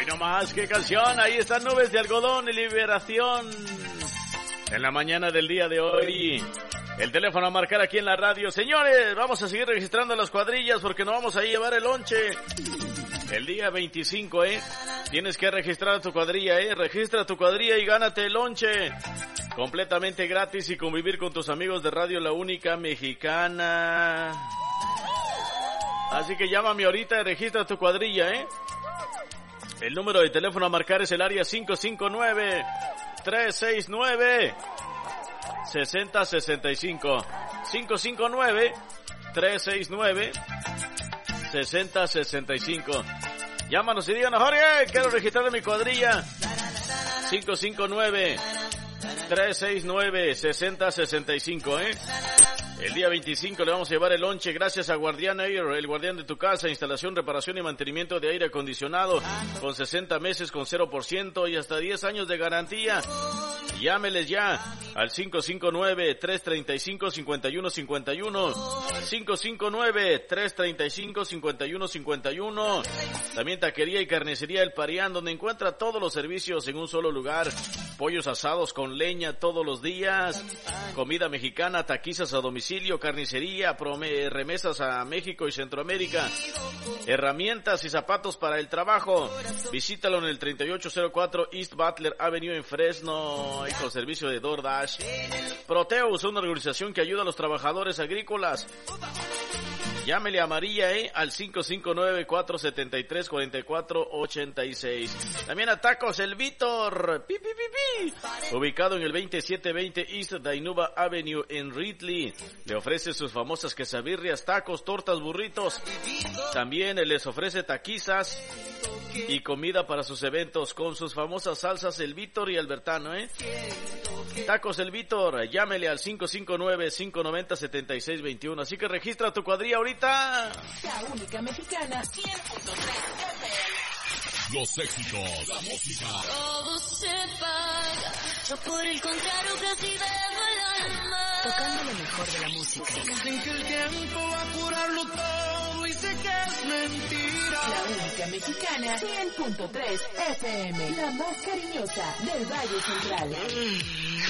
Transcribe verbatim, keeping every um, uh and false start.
Hoy nomás, qué canción. Ahí están Nubes de Algodón y Liberación. En la mañana del día de hoy. El teléfono a marcar aquí en la radio. Señores, vamos a seguir registrando las cuadrillas porque nos vamos a llevar el lonche. El día veinticinco, ¿eh? Tienes que registrar tu cuadrilla, ¿eh? Registra tu cuadrilla y gánate el lonche. Completamente gratis y convivir con tus amigos de Radio La Única Mexicana. Así que llámame ahorita y registra tu cuadrilla, ¿eh? El número de teléfono a marcar es el área cinco cinco nueve, tres seis nueve, seis cero seis cinco. cinco cinco nueve, tres seis nueve, seis cero seis cinco. Llámanos y díganos, Jorge, quiero registrar mi cuadrilla. cinco cinco nueve, tres seis nueve, seis cero seis cinco, ¿eh? El día veinticinco le vamos a llevar el lonche gracias a Guardián Air, el guardián de tu casa, instalación, reparación y mantenimiento de aire acondicionado con sesenta meses con cero por ciento y hasta diez años de garantía. Llámeles ya al cinco cinco nueve, tres tres cinco, cinco uno cinco uno, cinco cinco nueve, tres tres cinco, cinco uno cinco uno. También taquería y carnicería El Parián, donde encuentra todos los servicios en un solo lugar. Pollos asados con leña todos los días, comida mexicana, taquizas a domicilio, carnicería, remesas a México y Centroamérica, herramientas y zapatos para el trabajo. Visítalo en el treinta y ocho cero cuatro East Butler Avenue en Fresno, y con servicio de DoorDash. Proteus, una organización que ayuda a los trabajadores agrícolas. Llámele a María eh, al cinco cinco nueve, cuatro siete tres, cuatro cuatro ocho seis. También a Tacos El Víctor, pi, pi, pi, pi. Ubicado en el veintisiete veinte East Dainuba Avenue en Ridley. Le ofrece sus famosas quesabirrias, tacos, tortas, burritos. También les ofrece taquizas y comida para sus eventos con sus famosas salsas El Víctor y Albertano, ¿eh? Tacos El Víctor, llámele al cinco cinco nueve, cinco nueve cero, siete seis dos uno. Así que registra tu cuadrilla ahorita. La Única Mexicana cien punto tres F M. Los éxitos, la música. Todo se paga, yo por el contrario casi dejo el alma. Tocando lo mejor de la música. Dicen que el tiempo va a curarlo todo y sé que es mentira. La Única Mexicana cien punto tres F M. La más cariñosa del Valle Central.